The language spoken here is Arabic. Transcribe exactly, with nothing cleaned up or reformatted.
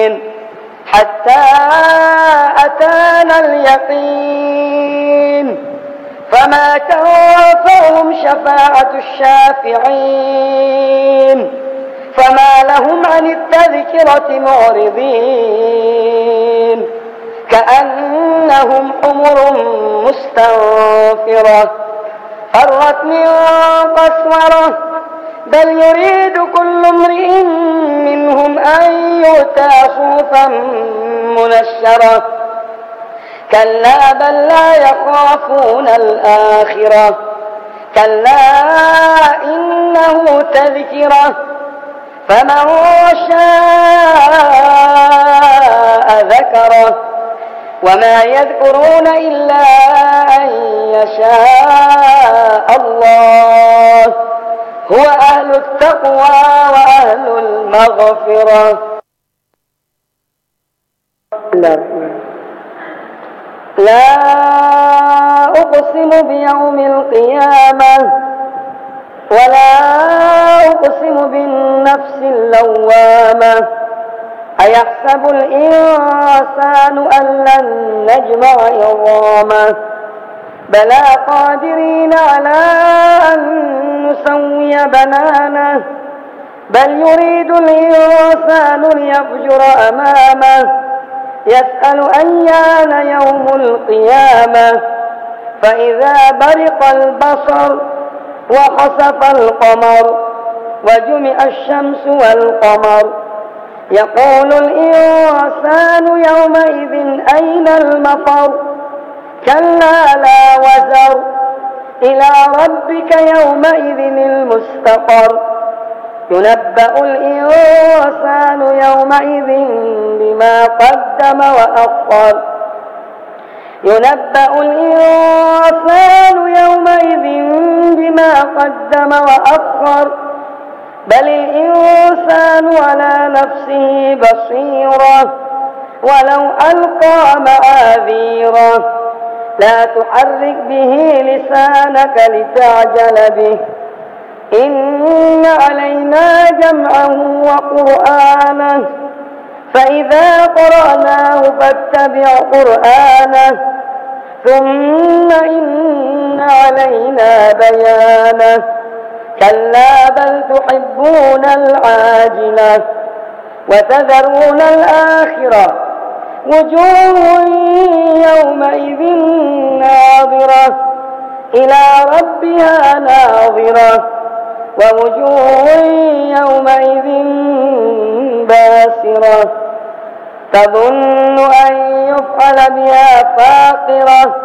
حتى أتانا اليقين فما تنفعهم شفاعة الشافعين فما لهم عن التذكرة معرضين كأنهم حمر مستنفرة فرت من قسورة بل يريد كل امرئ منهم أن يؤتى صحفا منشرة كلا بل لا يخافون الآخرة كلا إنه تذكرة فمن شاء ذكره وما يذكرون إلا أن يشاء الله هو أهل التقوى وأهل المغفرة. لا أقسم بيوم القيامة ولا أقسم بالنفس اللوامة أيحسب الإنسان أن لن نجمع عظامه بلى قادرين على أن نسوي بنانه بل يريد الإنسان ليفجر أمامه يسأل أيان يوم القيامة فإذا برق البصر وخسف القمر وجمع الشمس والقمر يقول الإنسان يومئذ أين المفر كلا لا وزر إلى ربك يومئذ المستقر ينبأ الإنسان يومئذ بما قدم وأخر ينبأ الإنسان يومئذ بما قدم وأخر بل الإنسان على نفسه بصيرة ولو ألقى معاذيره لا تحرك به لسانك لتعجل به إن علينا جمعه وقرآنه فإذا قرأناه فاتبع قرآنه ثم إن علينا بيانه كلا بل تحبون العاجلة وتذرون الآخرة وجوه يومئذ ناظرة إلى ربها ناظرة ووجوه يومئذ باسرة تظن أن يفعل بها فاقرة